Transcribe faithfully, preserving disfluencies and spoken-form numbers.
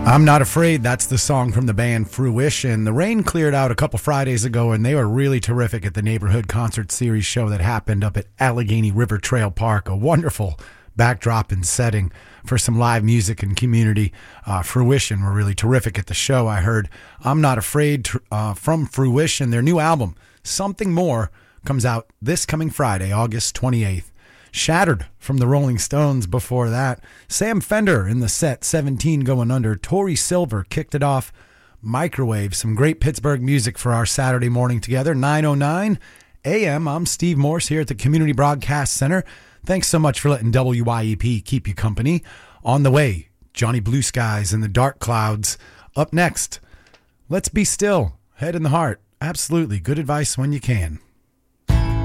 I'm Not Afraid, that's the song from the band Fruition. The rain cleared out a couple Fridays ago, and they were really terrific at the Neighborhood Concert Series show that happened up at Allegheny River Trail Park. A wonderful backdrop and setting for some live music and community. Uh, Fruition were really terrific at the show. I heard I'm Not Afraid uh, from Fruition. Their new album, Something More, comes out this coming Friday, August twenty-eighth. Shattered from the Rolling Stones before that. Sam Fender in the set, seventeen going under. Tori Silver kicked it off. Microwave, some great Pittsburgh music for our Saturday morning together. nine oh nine a.m. I'm Steve Morse here at the Community Broadcast Center. Thanks so much for letting W Y E P keep you company. On the way, Johnny Blue Skies and the Dark Clouds. Up next, Let's Be Still, Head in the Heart. Absolutely, good advice when you can.